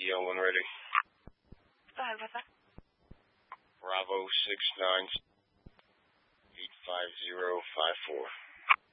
EO when ready. Go ahead, what's that? Bravo 6985054.